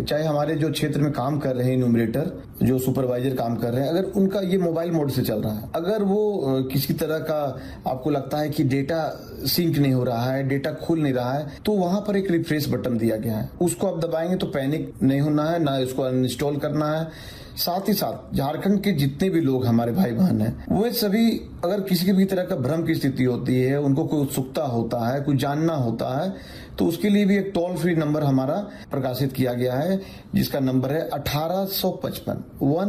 चाहे हमारे जो क्षेत्र में काम कर रहे हैं इन्यूमरेटर, जो सुपरवाइजर काम कर रहे हैं, अगर उनका ये मोबाइल मोड से चल रहा है, अगर वो किसी तरह का आपको लगता है कि डेटा सिंक नहीं हो रहा है, डेटा खुल नहीं रहा है, तो वहां पर एक रिफ्रेश बटन दिया गया है, उसको आप दबाएंगे तो पैनिक नहीं होना है, ना इसको अनइंस्टॉल करना है। साथ ही साथ झारखंड के जितने भी लोग हमारे भाई बहन हैं, वे सभी अगर किसी भी तरह का भ्रम की स्थिति होती है, उनको कोई उत्सुकता होता है, कुछ जानना होता है, तो उसके लिए भी एक टोल फ्री नंबर हमारा प्रकाशित किया गया है, जिसका नंबर है 1855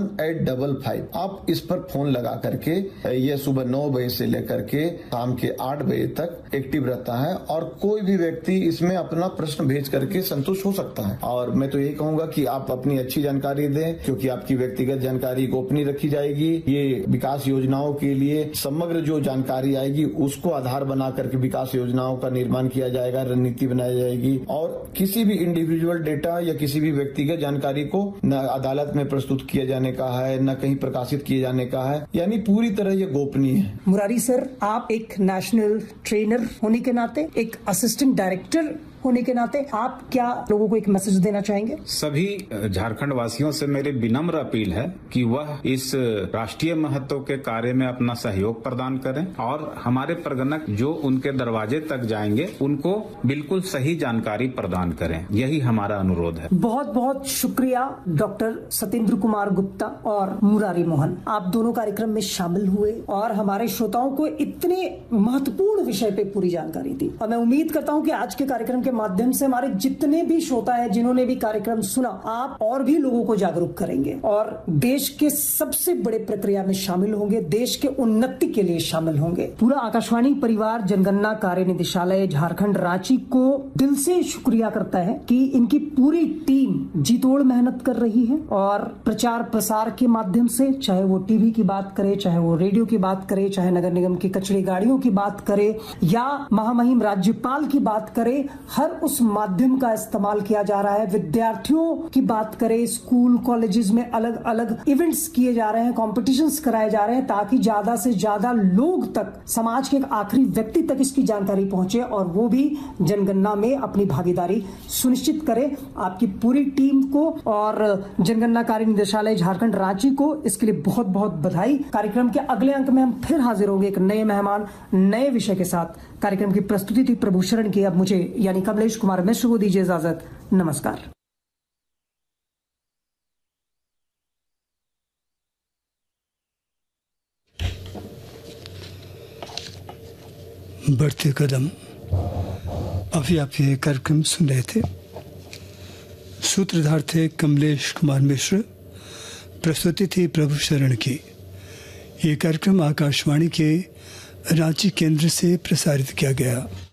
1855। आप इस पर फोन लगा करके ये सुबह 9 बजे से लेकर के शाम के 8 बजे तक एक्टिव रहता है और कोई भी व्यक्ति इसमें अपना प्रश्न भेज करके संतुष्ट हो सकता है। और मैं तो यही कहूंगा कि आप अपनी अच्छी जानकारी दें, क्योंकि आपकी व्यक्तिगत जानकारी गोपनीय रखी जाएगी। ये विकास योजनाओं के लिए समग्र जो जानकारी आएगी उसको आधार बना करके विकास योजनाओं का निर्माण किया जाएगा, रणनीति बनाई जाएगी, और किसी भी इंडिविजुअल डेटा या किसी भी व्यक्तिगत जानकारी को न अदालत में प्रस्तुत किया जाने का है, न कहीं प्रकाशित किए जाने का है, यानी पूरी तरह ये गोपनीय है। मुरारी सर, आप एक नेशनल ट्रेनर होने के नाते, एक असिस्टेंट डायरेक्टर होने के नाते, आप क्या लोगों को एक मैसेज देना चाहेंगे? सभी झारखंड वासियों से मेरी विनम्र अपील है कि वह इस राष्ट्रीय महत्व के कार्य में अपना सहयोग प्रदान करें और हमारे प्रगणक जो उनके दरवाजे तक जाएंगे उनको बिल्कुल सही जानकारी प्रदान करें, यही हमारा अनुरोध है। बहुत बहुत शुक्रिया डॉक्टर सत्येंद्र कुमार गुप्ता और मुरारी मोहन, आप दोनों कार्यक्रम में शामिल हुए और हमारे श्रोताओं को इतने महत्वपूर्ण विषय पे पूरी जानकारी दी। और मैं उम्मीद करता हूँ कि आज के कार्यक्रम के माध्यम से हमारे जितने भी श्रोता है, जिन्होंने भी कार्यक्रम सुना, आप और भी लोगों को जागरूक करेंगे और देश के सबसे बड़े प्रक्रिया में शामिल होंगे, देश के उन्नति के लिए शामिल होंगे। पूरा आकाशवाणी परिवार जनगणना कार्य निदेशालय झारखंड रांची को दिल से शुक्रिया करता है कि इनकी पूरी टीम जी तोड़ मेहनत कर रही है और प्रचार प्रसार के माध्यम से, चाहे वो टीवी की बात करे, चाहे वो रेडियो की बात करे, चाहे नगर निगम की कचरे गाड़ियों की बात करे या महामहिम राज्यपाल की बात करे, हर उस माध्यम का इस्तेमाल किया जा रहा है। विद्यार्थियों की बात करें, स्कूल कॉलेजेस में अलग अलग इवेंट्स किए जा रहे हैं, कॉम्पिटिशन्स कराए जा रहे हैं, ताकि ज्यादा से ज्यादा लोग तक, समाज के एक आखिरी व्यक्ति तक इसकी जानकारी पहुंचे और वो भी जनगणना में अपनी भागीदारी सुनिश्चित करे। आपकी पूरी टीम को और जनगणना कार्य निदेशालय झारखंड रांची को इसके लिए बहुत बहुत बधाई। कार्यक्रम के अगले अंक में हम फिर हाजिर होंगे एक नए मेहमान, नए विषय के साथ। कार्यक्रम की प्रस्तुति थी प्रभु शरण की। अब मुझे यानी कमलेश कुमार मिश्र को दीजिए इजाजत। नमस्कार। बढ़ते कदम, अभी आप ये कार्यक्रम सुन रहे थे। सूत्रधार थे कमलेश कुमार मिश्र, प्रस्तुति थी प्रभु शरण की। ये कार्यक्रम आकाशवाणी के रांची केंद्र से प्रसारित किया गया।